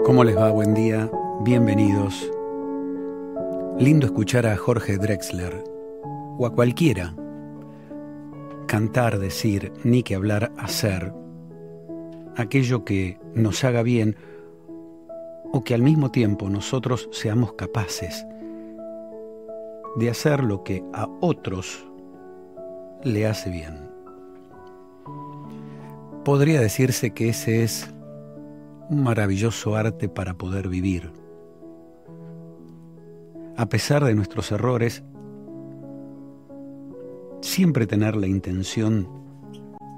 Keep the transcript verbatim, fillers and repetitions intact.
¿Cómo les va? Buen día, bienvenidos. Lindo escuchar a Jorge Drexler, o a cualquiera, cantar, decir, ni que hablar, hacer, aquello que nos haga bien, o que al mismo tiempo nosotros seamos capaces de hacer lo que a otros le hace bien. Podría decirse que ese es un maravilloso arte para poder vivir. A pesar de nuestros errores, siempre tener la intención